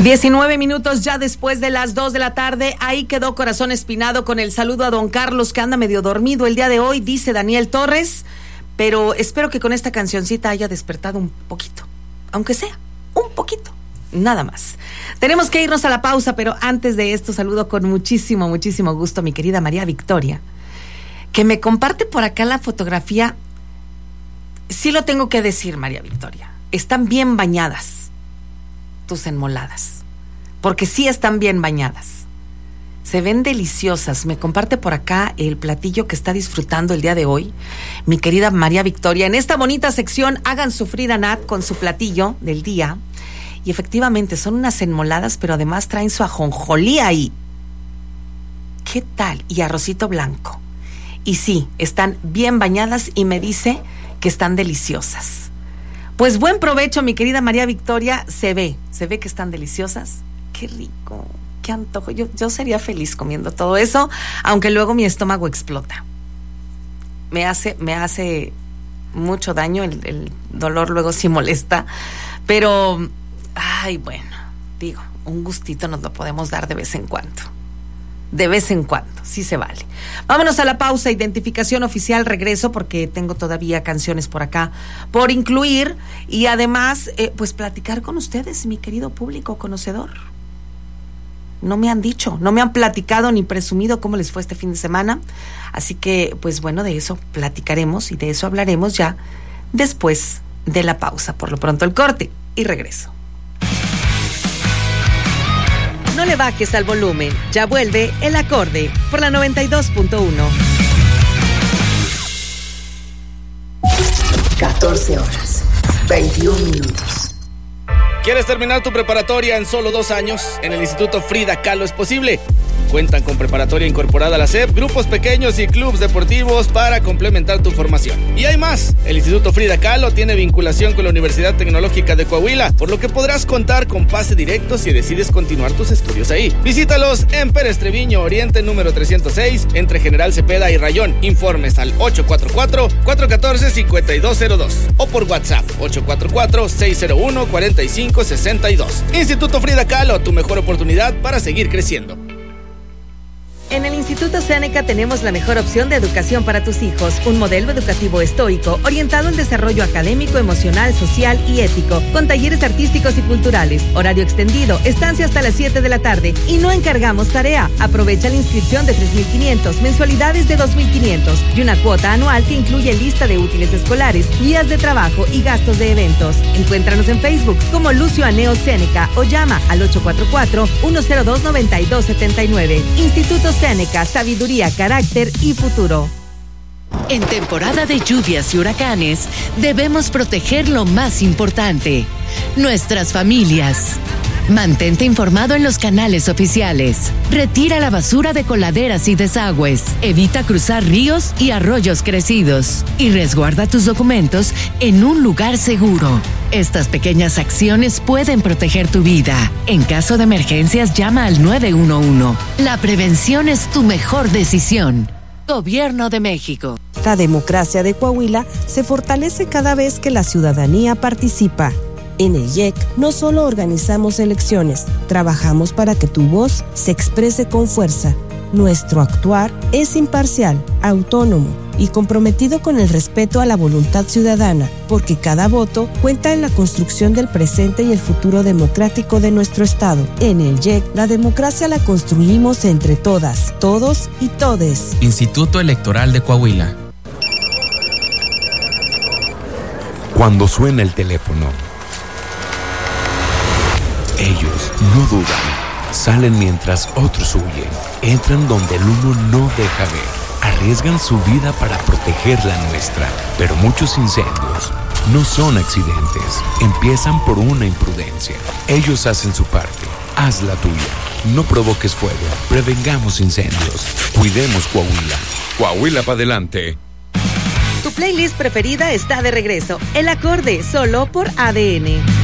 19 minutos ya después de las 2 de la tarde. Ahí quedó Corazón Espinado con el saludo a don Carlos, que anda medio dormido el día de hoy, dice Daniel Torres. Pero espero que con esta cancioncita haya despertado un poquito, aunque sea un poquito, nada más. Tenemos que irnos a la pausa, pero antes de esto saludo con muchísimo gusto a mi querida María Victoria, que me comparte por acá la fotografía. Sí lo tengo que decir, María Victoria, están bien bañadas tus enmoladas, porque sí están bien bañadas, se ven deliciosas. Me comparte por acá el platillo que está disfrutando el día de hoy mi querida María Victoria en esta bonita sección Hagan Sufrir a Nat con su platillo del día. Y efectivamente son unas enmoladas, pero además traen su ajonjolí ahí. ¿Qué tal? Y arrocito blanco. Y sí, están bien bañadas y me dice que están deliciosas. Pues buen provecho, mi querida María Victoria. Se ve que están deliciosas. Qué rico, qué antojo. Yo sería feliz comiendo todo eso, aunque luego mi estómago explota. Me hace mucho daño, el dolor luego sí molesta, pero, ay, bueno, digo, un gustito nos lo podemos dar de vez en cuando. De vez en cuando, sí se vale. Vámonos a la pausa, identificación oficial, regreso porque tengo todavía canciones por acá por incluir y además, pues platicar con ustedes, mi querido público conocedor. No me han dicho, no me han platicado ni presumido cómo les fue este fin de semana, así que, pues bueno, de eso platicaremos y de eso hablaremos ya después de la pausa. Por lo pronto el corte y regreso. No le bajes al volumen, ya vuelve El Acorde por la 92.1. 14 horas, 21 minutos. ¿Quieres terminar tu preparatoria en solo 2 años? En el Instituto Frida Kahlo es posible. Cuentan con preparatoria incorporada a la SEP, grupos pequeños y clubes deportivos para complementar tu formación. Y hay más. El Instituto Frida Kahlo tiene vinculación con la Universidad Tecnológica de Coahuila, por lo que podrás contar con pase directo si decides continuar tus estudios ahí. Visítalos en Pérez Treviño Oriente número 306, entre General Cepeda y Rayón. Informes al 844-414-5202 o por WhatsApp 844-601-4562. Instituto Frida Kahlo, tu mejor oportunidad para seguir creciendo. En el Instituto Seneca tenemos la mejor opción de educación para tus hijos, un modelo educativo estoico, orientado en desarrollo académico, emocional, social y ético, con talleres artísticos y culturales, horario extendido, estancia hasta las 7 de la tarde y no encargamos tarea. Aprovecha la inscripción de 3,500, mensualidades de 2,500 y una cuota anual que incluye lista de útiles escolares, guías de trabajo y gastos de eventos. Encuéntranos en Facebook como Lucio Aneo Seneca o llama al 844-102-9279. Instituto Seneca, sabiduría, carácter y futuro. En temporada de lluvias y huracanes, debemos proteger lo más importante, nuestras familias. Mantente informado en los canales oficiales. Retira la basura de coladeras y desagües. Evita cruzar ríos y arroyos crecidos. Y resguarda tus documentos en un lugar seguro. Estas pequeñas acciones pueden proteger tu vida. En caso de emergencias, llama al 911. La prevención es tu mejor decisión. Gobierno de México. La democracia de Coahuila se fortalece cada vez que la ciudadanía participa. En el IEC no solo organizamos elecciones, trabajamos para que tu voz se exprese con fuerza. Nuestro actuar es imparcial, autónomo y comprometido con el respeto a la voluntad ciudadana, porque cada voto cuenta en la construcción del presente y el futuro democrático de nuestro Estado. En el IEC, la democracia la construimos entre todas, todos y todes. Instituto Electoral de Coahuila. Cuando suena el teléfono, ellos no dudan, salen mientras otros huyen, entran donde el uno no deja ver, arriesgan su vida para proteger la nuestra. Pero muchos incendios no son accidentes, empiezan por una imprudencia. Ellos hacen su parte, haz la tuya. No provoques fuego, prevengamos incendios, cuidemos Coahuila. Coahuila para adelante. Tu playlist preferida está de regreso. El Acorde, solo por ADN.